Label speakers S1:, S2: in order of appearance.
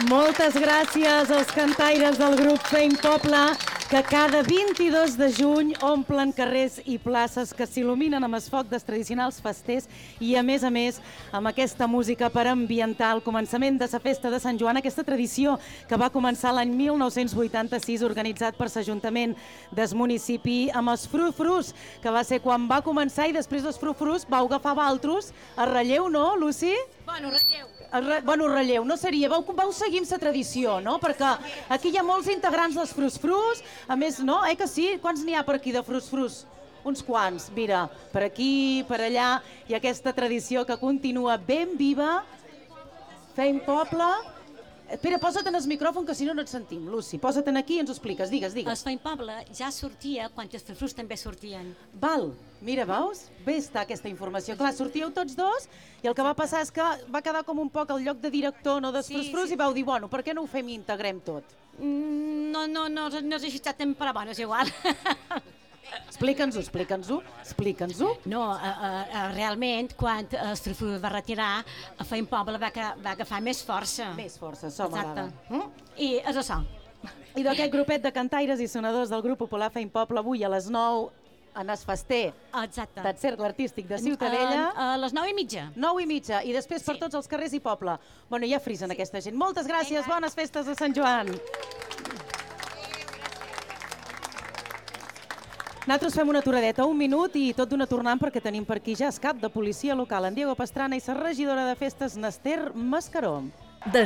S1: Moltes gràcies als cantaires del grup Fame Poble, que cada 22 de juny omplen carrers i places, que s'il·luminen amb els focs tradicionals festers i, a més, amb aquesta música per ambientar el començament de la festa de Sant Joan, aquesta tradició que va començar l'any 1986, organitzat per l'Ajuntament del municipi, amb els frufrus, que va ser quan va començar, i després dels frufrus vau agafar valtros a relleu, no, Lucy?
S2: Bueno, relleu.
S1: Relleu, no seria, vau seguir amb la tradició, no? Perquè aquí hi ha molts integrants dels frus-frus, a més, no? Que sí? Quants n'hi ha per aquí de frus-frus? Uns quants, mira, per aquí, per allà, i aquesta tradició que continua ben viva. Fem poble. Espera, posa't en el micròfon, que si no et sentim, Lucy. Posa't aquí i ens ho expliques, digues.
S2: El Fem Poble ja sortia quan els frufrus també sortien.
S1: Val, mira, veus? Bé està aquesta informació. Clar, sortíeu tots dos i el que va passar és que va quedar com un poc al lloc de director, no, dels frufrus, i vau dir, bueno, per què no ho fem i integrem tot?
S2: No has aixecat tant per a bones, igual.
S1: Explica-nos-ho.
S2: No, realment, quan el frufru va retirar, el Fem Poble va agafar més força.
S1: Més força, som ara.
S2: I és això.
S1: I d'aquest grupet de cantaires i sonadors del grup popular Fem Poble, avui a les 9, en el fester del Cercle Artístic de Ciutadella.
S2: A les 9:30.
S1: 9:30, i després per tots els carrers i poble. Bueno, ja frisen aquesta gent. Moltes gràcies, bones festes de Sant Joan. Nosaltres fem una aturadeta, un minut, i tot d'una tornant, perquè tenim per aquí ja el cap de policia local, en Diego Pastrana, i la regidora de festes, n'Ester Mascaró.